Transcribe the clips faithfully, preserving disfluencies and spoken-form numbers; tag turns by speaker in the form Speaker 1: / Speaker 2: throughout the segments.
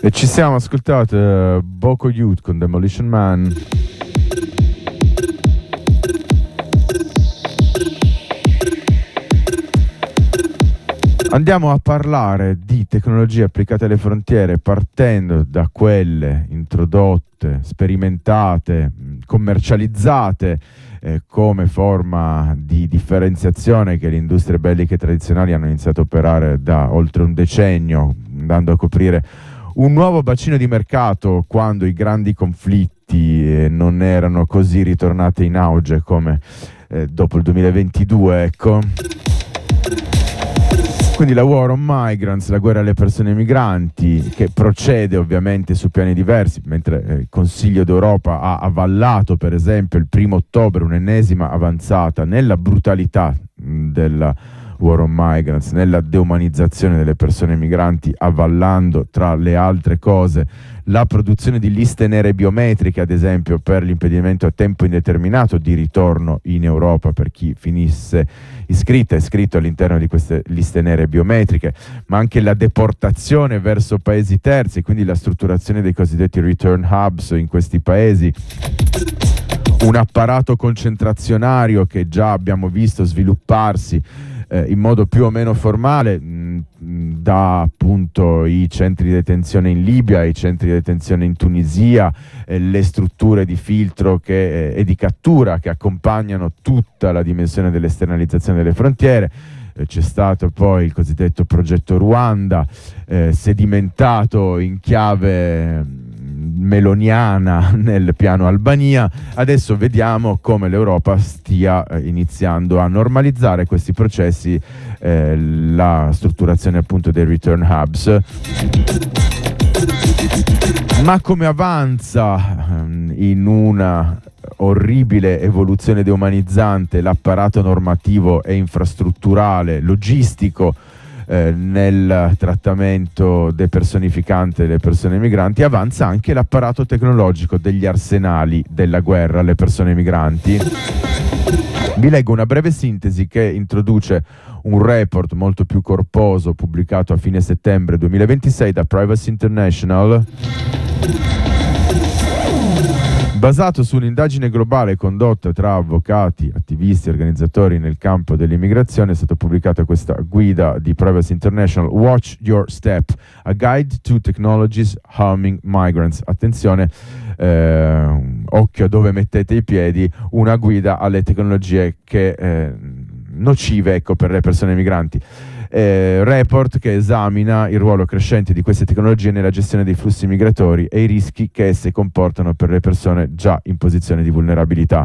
Speaker 1: E ci siamo ascoltati uh, Boko Youth con Demolition Man. Andiamo a parlare di tecnologie applicate alle frontiere, partendo da quelle introdotte, sperimentate, commercializzate eh, come forma di differenziazione che le industrie belliche tradizionali hanno iniziato a operare da oltre un decennio, andando a coprire un nuovo bacino di mercato quando i grandi conflitti eh, non erano così ritornati in auge come eh, dopo il duemilaventidue, ecco. Quindi la War on Migrants, la guerra alle persone migranti, che procede ovviamente su piani diversi, mentre eh, il Consiglio d'Europa ha avallato per esempio il primo ottobre un'ennesima avanzata nella brutalità mh, della War on Migrants, nella deumanizzazione delle persone migranti, avallando tra le altre cose la produzione di liste nere biometriche, ad esempio per l'impedimento a tempo indeterminato di ritorno in Europa per chi finisse iscritta, iscritto all'interno di queste liste nere biometriche, ma anche la deportazione verso paesi terzi, quindi la strutturazione dei cosiddetti return hubs in questi paesi. Un apparato concentrazionario che già abbiamo visto svilupparsi eh, in modo più o meno formale mh, da appunto i centri di detenzione in Libia, i centri di detenzione in Tunisia, eh, le strutture di filtro che, eh, e di cattura che accompagnano tutta la dimensione dell'esternalizzazione delle frontiere. Eh, c'è stato poi il cosiddetto progetto Ruanda, eh, sedimentato in chiave meloniana nel piano Albania. Adesso vediamo come l'Europa stia eh, iniziando a normalizzare questi processi, eh, la strutturazione appunto dei return hubs. Ma come avanza ehm, in una orribile evoluzione deumanizzante l'apparato normativo e infrastrutturale, logistico, Eh, nel trattamento depersonificante delle persone migranti, avanza anche l'apparato tecnologico degli arsenali della guerra alle persone migranti. Vi leggo una breve sintesi che introduce un report molto più corposo pubblicato a fine settembre duemilaventisei da Privacy International, basato su un'indagine globale condotta tra avvocati, attivisti e organizzatori nel campo dell'immigrazione. È stata pubblicata questa guida di Privacy International, Watch Your Step, a Guide to Technologies Harming Migrants. Attenzione, eh, occhio a dove mettete i piedi, una guida alle tecnologie che eh, nocive, ecco, per le persone migranti. Eh, report che esamina il ruolo crescente di queste tecnologie nella gestione dei flussi migratori e i rischi che esse comportano per le persone già in posizione di vulnerabilità.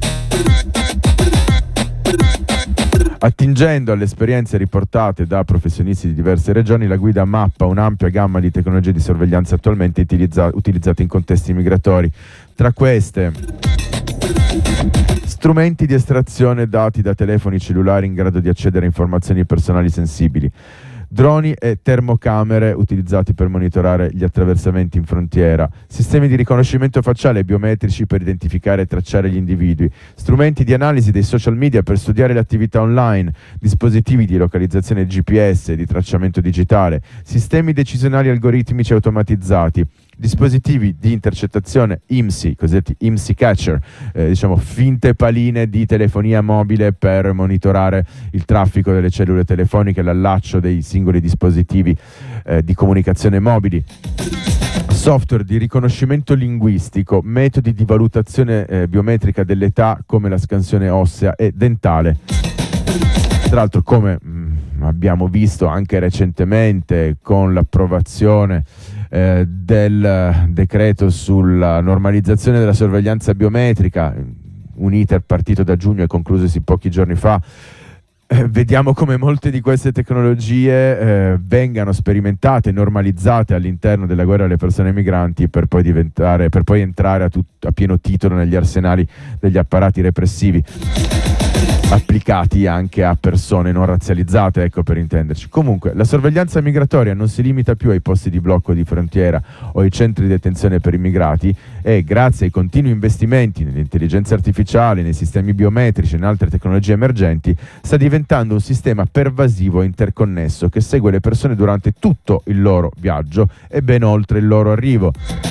Speaker 1: Attingendo alle esperienze riportate da professionisti di diverse regioni, la guida mappa un'ampia gamma di tecnologie di sorveglianza attualmente utilizza- utilizzate in contesti migratori. Tra queste, strumenti di estrazione dati da telefoni cellulari in grado di accedere a informazioni personali sensibili, droni e termocamere utilizzati per monitorare gli attraversamenti in frontiera, sistemi di riconoscimento facciale e biometrici per identificare e tracciare gli individui, strumenti di analisi dei social media per studiare le attività online, dispositivi di localizzazione G P S e di tracciamento digitale, sistemi decisionali algoritmici automatizzati, dispositivi di intercettazione I M S I, cosiddetti I M S I catcher, eh, diciamo finte paline di telefonia mobile per monitorare il traffico delle cellule telefoniche, l'allaccio dei singoli dispositivi eh, di comunicazione mobili, software di riconoscimento linguistico, metodi di valutazione eh, biometrica dell'età come la scansione ossea e dentale. Tra l'altro, come mh, abbiamo visto anche recentemente con l'approvazione Eh, del decreto sulla normalizzazione della sorveglianza biometrica, un iter partito da giugno e conclusosi pochi giorni fa, eh, vediamo come molte di queste tecnologie eh, vengano sperimentate e normalizzate all'interno della guerra alle persone migranti per poi diventare, per poi entrare a, tut- a pieno titolo negli arsenali degli apparati repressivi. applicati anche a persone non razzializzate, ecco, per intenderci. Comunque, la sorveglianza migratoria non si limita più ai posti di blocco di frontiera o ai centri di detenzione per immigrati e, grazie ai continui investimenti nell'intelligenza artificiale, nei sistemi biometrici e in altre tecnologie emergenti, sta diventando un sistema pervasivo e interconnesso che segue le persone durante tutto il loro viaggio e ben oltre il loro arrivo.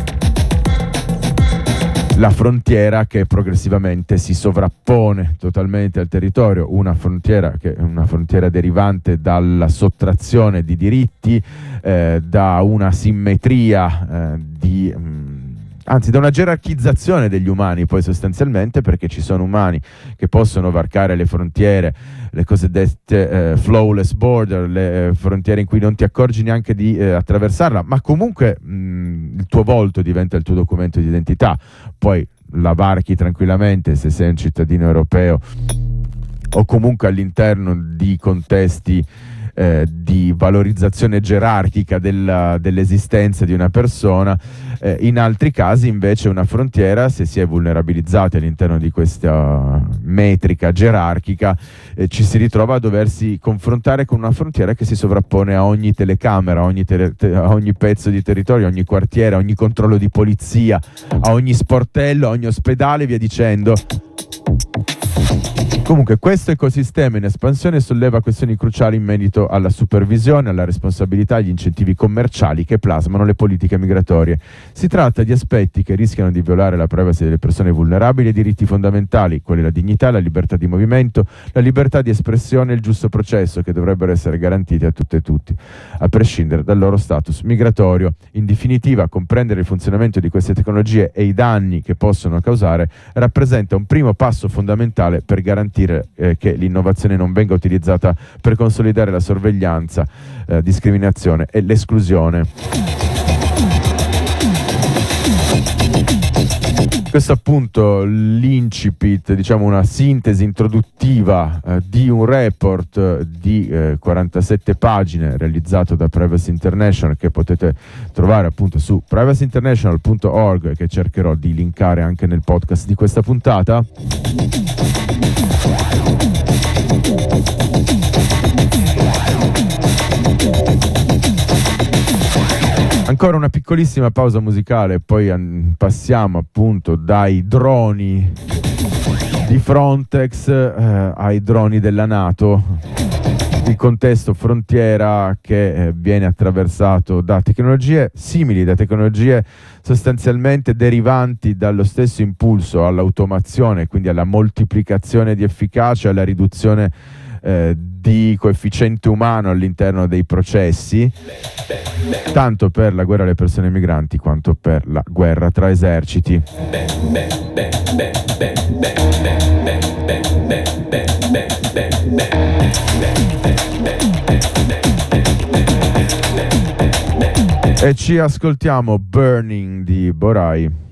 Speaker 1: La frontiera che progressivamente si sovrappone totalmente al territorio, una frontiera che è una frontiera derivante dalla sottrazione di diritti, eh, da una simmetria eh, di mh, anzi da una gerarchizzazione degli umani, poi sostanzialmente, perché ci sono umani che possono varcare le frontiere, le cosiddette eh, flawless border, le eh, frontiere in cui non ti accorgi neanche di eh, attraversarla, ma comunque mh, il tuo volto diventa il tuo documento di identità, poi la varchi tranquillamente se sei un cittadino europeo o comunque all'interno di contesti Eh, di valorizzazione gerarchica della, dell'esistenza di una persona. Eh, in altri casi invece una frontiera, se si è vulnerabilizzati all'interno di questa metrica gerarchica, eh, ci si ritrova a doversi confrontare con una frontiera che si sovrappone a ogni telecamera, a ogni, tele, te, a ogni pezzo di territorio, a ogni quartiere, a ogni controllo di polizia, a ogni sportello, a ogni ospedale, via dicendo. Comunque questo ecosistema in espansione solleva questioni cruciali in merito alla supervisione, alla responsabilità e agli incentivi commerciali che plasmano le politiche migratorie. Si tratta di aspetti che rischiano di violare la privacy delle persone vulnerabili e i diritti fondamentali, quali la dignità, la libertà di movimento, la libertà di espressione e il giusto processo, che dovrebbero essere garantiti a tutte e tutti, a prescindere dal loro status migratorio. In definitiva, comprendere il funzionamento di queste tecnologie e i danni che possono causare rappresenta un primo passo fondamentale per garantire Eh, che l'innovazione non venga utilizzata per consolidare la sorveglianza, eh, discriminazione e l'esclusione. Questo appunto l'incipit, diciamo una sintesi introduttiva eh, di un report eh, di eh, quarantasette pagine realizzato da Privacy International, che potete trovare appunto su privacy international punto org, che cercherò di linkare anche nel podcast di questa puntata. Ancora una piccolissima pausa musicale, poi an- passiamo appunto dai droni di Frontex eh, ai droni della NATO. Il contesto frontiera che eh, viene attraversato da tecnologie simili, da tecnologie sostanzialmente derivanti dallo stesso impulso all'automazione, quindi alla moltiplicazione di efficacia, alla riduzione eh, di coefficiente umano all'interno dei processi, tanto per la guerra alle persone migranti quanto per la guerra tra eserciti. E ci ascoltiamo Burning di Borai.